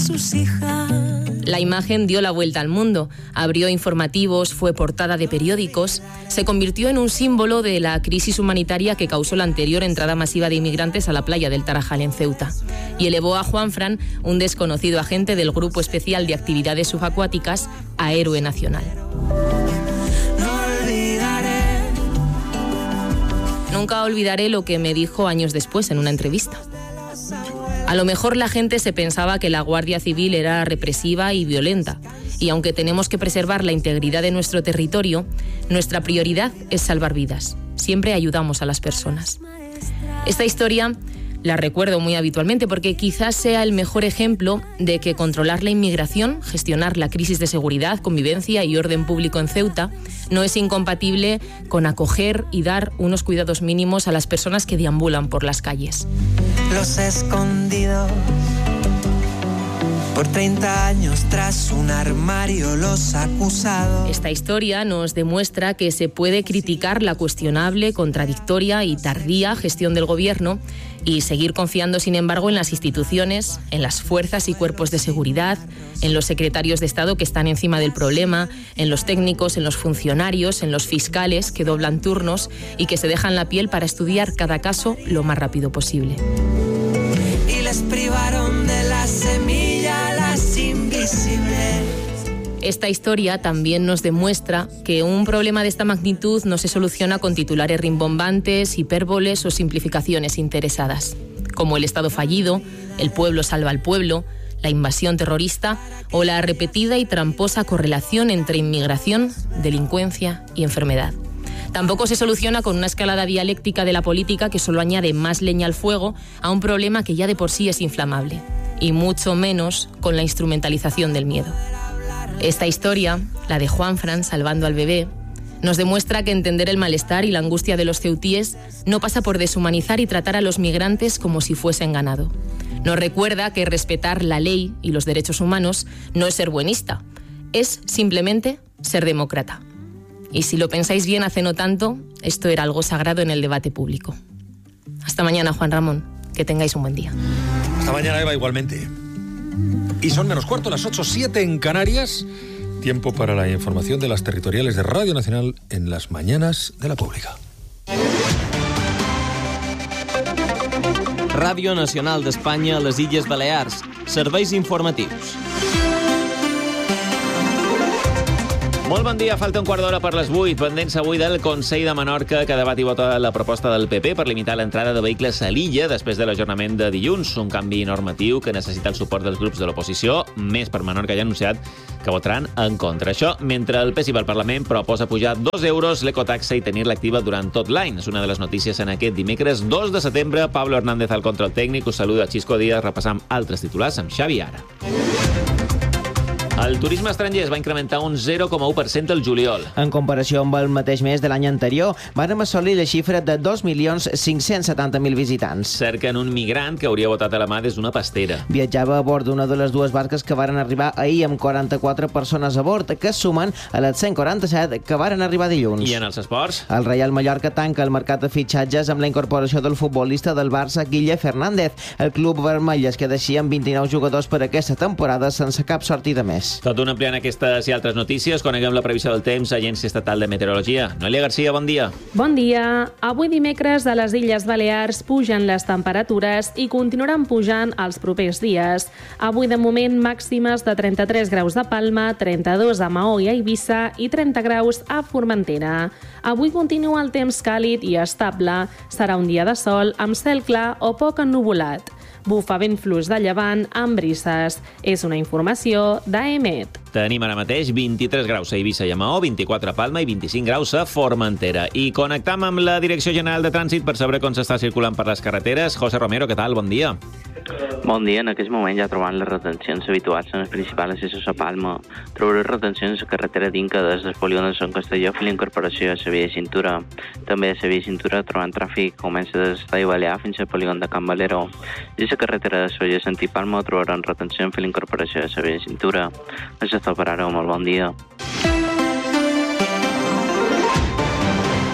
sus hijas. La imagen dio la vuelta al mundo, abrió informativos, fue portada de periódicos, se convirtió en un símbolo de la crisis humanitaria que causó la anterior entrada masiva de inmigrantes a la playa del Tarajal en Ceuta, y elevó a Juanfran, un desconocido agente del Grupo Especial de Actividades Subacuáticas, a héroe nacional. Nunca olvidaré lo que me dijo años después en una entrevista. A lo mejor la gente se pensaba que la Guardia Civil era represiva y violenta, y aunque tenemos que preservar la integridad de nuestro territorio, nuestra prioridad es salvar vidas. Siempre ayudamos a las personas. Esta historia la recuerdo muy habitualmente porque quizás sea el mejor ejemplo de que controlar la inmigración, gestionar la crisis de seguridad, convivencia y orden público en Ceuta no es incompatible con acoger y dar unos cuidados mínimos a las personas que deambulan por las calles. Los escondidos, por 30 años tras un armario los acusados. Esta historia nos demuestra que se puede criticar la cuestionable, contradictoria y tardía gestión del gobierno y seguir confiando, sin embargo, en las instituciones, en las fuerzas y cuerpos de seguridad, en los secretarios de Estado que están encima del problema, en los técnicos, en los funcionarios, en los fiscales que doblan turnos y que se dejan la piel para estudiar cada caso lo más rápido posible. Y les privaron de la semilla las invisibles. Esta historia también nos demuestra que un problema de esta magnitud no se soluciona con titulares rimbombantes, hipérboles o simplificaciones interesadas, como el Estado fallido, el pueblo salva al pueblo, la invasión terrorista o la repetida y tramposa correlación entre inmigración, delincuencia y enfermedad. Tampoco se soluciona con una escalada dialéctica de la política que solo añade más leña al fuego a un problema que ya de por sí es inflamable, y mucho menos con la instrumentalización del miedo. Esta historia, la de Juanfran salvando al bebé, nos demuestra que entender el malestar y la angustia de los ceutíes no pasa por deshumanizar y tratar a los migrantes como si fuesen ganado. Nos recuerda que respetar la ley y los derechos humanos no es ser buenista, es simplemente ser demócrata. Y si lo pensáis bien, hace no tanto, esto era algo sagrado en el debate público. Hasta mañana, Juan Ramón. Que tengáis un buen día. Hasta mañana, Eva, igualmente. Y son menos cuarto, las 8:07 en Canarias. Tiempo para la información de las territoriales de Radio Nacional en las mañanas de la Pública. Ràdio Nacional d'Espanya a les Illes Balears. Serveis informatius. Molt bon dia, falta un quart d'hora per les 8. Pendents avui del Consell de Menorca, que debat i vota la proposta del PP per limitar l'entrada de vehicles a l'illa després de l'ajornament de dilluns. Un canvi normatiu que necessita el suport dels grups de l'oposició. Més per Menorca ja ha anunciat que votaran en contra. Això mentre el PSI al Parlament proposa pujar 2 euros l'ecotaxa i tenir-la activa durant tot l'any. És una de les notícies en aquest dimecres 2 de setembre. Pablo Hernández al control tècnic. Us saluda Xisco Díaz. Repassam altres titulars amb Xavi Ara. El turisme estranger es va incrementar un 0,1% el juliol. En comparació amb el mateix mes de l'any anterior, vàrem assolir la xifra de 2.570.000 visitants. Cerquen un migrant que hauria botat a la mà des d'una pastera. Viatjava a bord d'una de les dues barques que varen arribar ahir amb 44 persones a bord, que es sumen a les 147 que varen arribar dilluns. I en els esports? El Reial Mallorca tanca el mercat de fitxatges amb la incorporació del futbolista del Barça, Guille Fernández. El club vermell es queda així amb 29 jugadors per aquesta temporada sense cap sortida més. Tot un ampliant aquestes i altres notícies, coneguem la previsió del temps a l'Agència Estatal de Meteorologia. Noelia Garcia, bon dia. Bon dia. Avui dimecres a les Illes Balears pugen les temperatures i continuaran pujant els propers dies. Avui de moment màximes de 33 graus a Palma, 32 a Maó i a Eivissa i 30 graus a Formentera. Avui continua el temps càlid i estable. Serà un dia de sol amb cel clar o poc ennuvolat. Bufa vent fluix de llevant amb brises. És una informació d'AEMET. Tenim ara mateix 23 graus a Eivissa i a Maó, 24 a Palma i 25 graus a Formentera. I connectam amb la Direcció General de Trànsit per saber com s'està circulant per les carreteres. José Romero, què tal? Bon dia. Bon dia. En aquest moment ja trobant les retencions habituals en el principal accessos a Palma. Trobaré retencions a la carretera d'Inca des del polígon de Sant Castelló fins a la incorporació a la via de cintura. També a la via de cintura trobant tràfic que comença des de l'Estadi Balear fins al polígon de Can Valero. I a la carretera de Solla a sentit Palma trobaran retenció fins a la incorporació a la via de cintura. Això és tot per ara. Molt bon dia.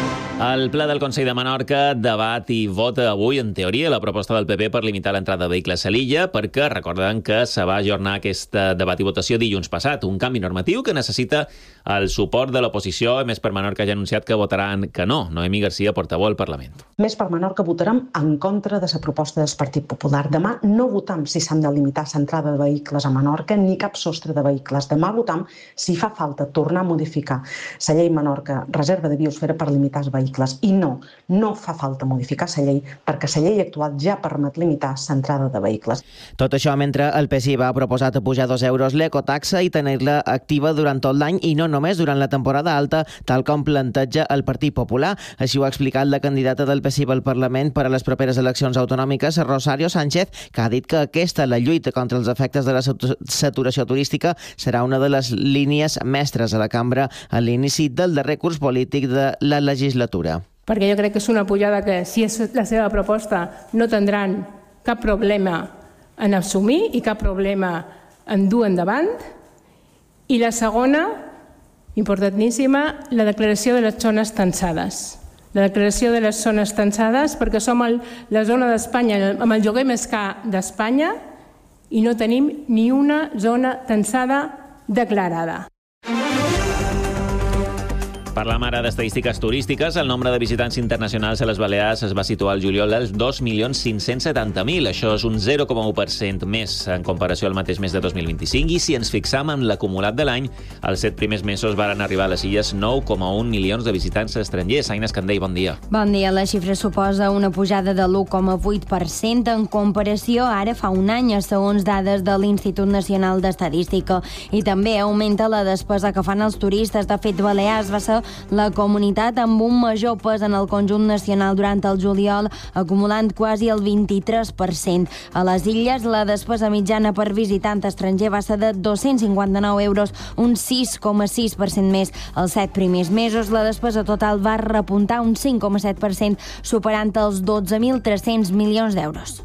El ple del Consell de Menorca debat i vota avui, en teoria, la proposta del PP per limitar l'entrada de vehicles a l'illa, perquè recorden que se va ajornar aquest debat i votació dilluns passat. Un canvi normatiu que necessita el suport de l'oposició. Més per Menorca ja ha anunciat que votaran que no. Noemi Garcia, portaveu al Parlament. Més per Menorca votarem en contra de la proposta del Partit Popular. Demà no votam si s'han de limitar l'entrada de vehicles a Menorca ni cap sostre de vehicles. Demà votam si fa falta tornar a modificar la llei Menorca reserva de biosfera per limitar els vehicles. I no fa falta modificar la llei perquè la llei actual ja permet limitar l'entrada de vehicles. Tot això mentre el PSI va proposar pujar 2 euros l'ecotaxa i tenir-la activa durant tot l'any i no només durant la temporada alta, tal com planteja el Partit Popular. Així ho ha explicat la candidata del PSI al Parlament per a les properes eleccions autonòmiques, Rosario Sánchez, que ha dit que aquesta, la lluita contra els efectes de la saturació turística, serà una de les línies mestres a la cambra a l'inici del darrer curs polític de la legislatura. Perquè jo crec que és una pujada que, si és la seva proposta, no tindran cap problema en assumir i cap problema en dur endavant. I la segona, importantíssima, la declaració de les zones tensades. La declaració de les zones tensades, perquè som la zona d'Espanya amb el lloguer més car d'Espanya i no tenim ni una zona tensada declarada. Parlam ara d'estadístiques turístiques. El nombre de visitants internacionals a les Balears es va situar al juliol als 2.570.000. Això és un 0,1% més en comparació al mateix mes de 2025. I si ens fixam en l'acumulat de l'any, els 7 primers mesos varen arribar a les illes 9,1 milions de visitants estrangers. Aina Escandell, bon dia. Bon dia. La xifra suposa una pujada de l'1,8% en comparació ara fa un any, segons dades de l'Institut Nacional d'Estadística. I també augmenta la despesa que fan els turistes. De fet, Balears va ser la comunitat amb un major pes en el conjunt nacional durant el juliol, acumulant quasi el 23%. A les illes, la despesa mitjana per visitant estranger va ser de 259 euros, un 6,6% més. Els 7 primers mesos, la despesa total va repuntar un 5,7%, superant els 12.300 milions d'euros.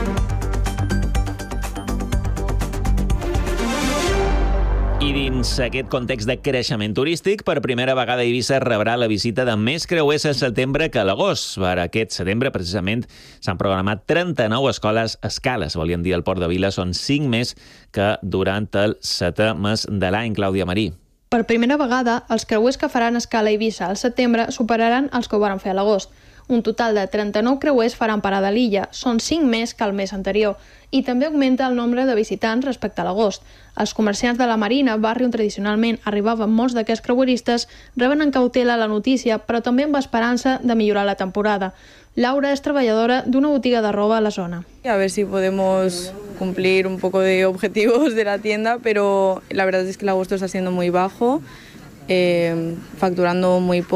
I dins aquest context de creixement turístic, per primera vegada Eivissa rebrà la visita de més creuers al setembre que a l'agost. Per aquest setembre, precisament, s'han programat 39 escales. Volien dir, al Port de Vila són 5 més que durant el 7è mes de l'any. Clàudia Marí. Per primera vegada, els creuers que faran escala a Eivissa al setembre superaran els que ho van fer a l'agost. Un total de 39 creuers faran parada a l'illa. Són 5 més que el mes anterior. I també augmenta el nombre de visitants respecte a l'agost. Els comerciants de la Marina, barri on tradicionalment arribaven molts d'aquests creueristes, reben en cautela la notícia, però també amb esperança de millorar la temporada. Laura es trabajadora de una botiga de ropa a la zona. A ver si podemos cumplir un poco de objetivos de la tienda, pero la verdad es que el agosto está siendo muy bajo, facturando muy poco.